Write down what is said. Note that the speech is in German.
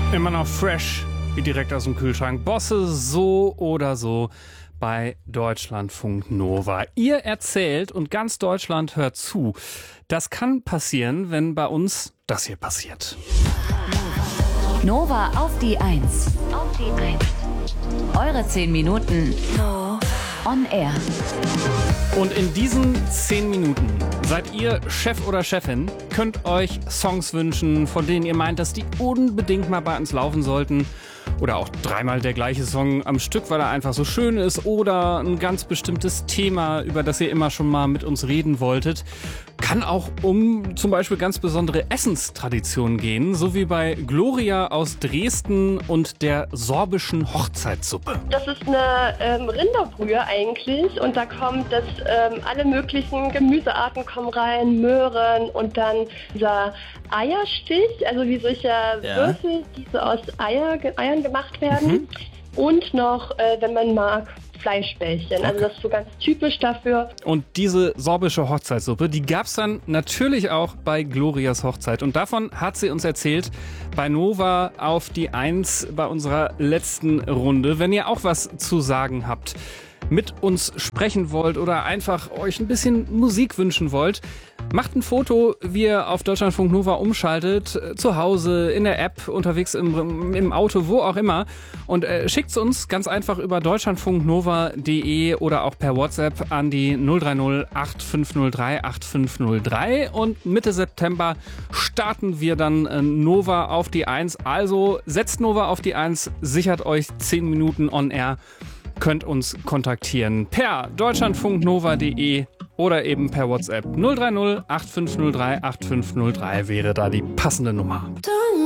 Immer noch fresh, wie direkt aus dem Kühlschrank. Bosse so oder so bei Deutschlandfunk Nova. Ihr erzählt und ganz Deutschland hört zu. Das kann passieren, wenn bei uns das hier passiert. Nova auf die 1. Auf die 1. Eure 10 Minuten on air. Und in diesen 10 Minuten seid ihr Chef oder Chefin, könnt euch Songs wünschen, von denen ihr meint, dass die unbedingt mal bei uns laufen sollten. Oder auch dreimal der gleiche Song am Stück, weil er einfach so schön ist. Oder ein ganz bestimmtes Thema, über das ihr immer schon mal mit uns reden wolltet. Kann auch um zum Beispiel ganz besondere Essenstraditionen gehen, so wie bei Gloria aus Dresden und der sorbischen Hochzeitssuppe. Das ist eine Rinderbrühe eigentlich und da kommt alle möglichen Gemüsearten kommen rein, Möhren und dann dieser Eierstich, also wie solche Würfel, die so aus Eiern gemacht werden und noch, wenn man mag, Fleischbällchen. Also das ist so ganz typisch dafür. Und diese sorbische Hochzeitssuppe, die gab's dann natürlich auch bei Glorias Hochzeit. Und davon hat sie uns erzählt bei Nova auf die 1 bei unserer letzten Runde. Wenn ihr auch was zu sagen habt, mit uns sprechen wollt oder einfach euch ein bisschen Musik wünschen wollt, macht ein Foto, wie ihr auf Deutschlandfunk Nova umschaltet, zu Hause, in der App, unterwegs im Auto, wo auch immer und schickt es uns ganz einfach über deutschlandfunknova.de oder auch per WhatsApp an die 030 8503 8503 und Mitte September starten wir dann Nova auf die 1. Also setzt Nova auf die 1, sichert euch 10 Minuten on air. Könnt uns kontaktieren per deutschlandfunknova.de oder eben per WhatsApp 030 8503 8503 wäre da die passende Nummer.